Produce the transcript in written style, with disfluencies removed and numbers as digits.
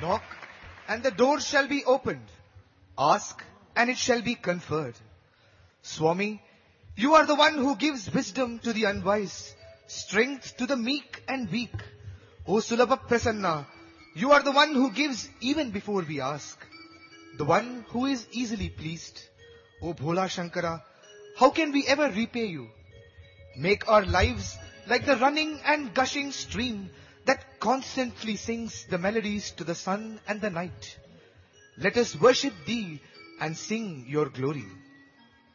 Knock, and the door shall be opened. Ask, and it shall be conferred. Swami, you are the one who gives wisdom to the unwise, strength to the meek and weak. O Sulabha Prasanna, you are the one who gives even before we ask, the one who is easily pleased. O Bhola Shankara, how can we ever repay you? Make our lives like the running and gushing stream that constantly sings the melodies to the sun and the night. Let us worship thee and sing your glory.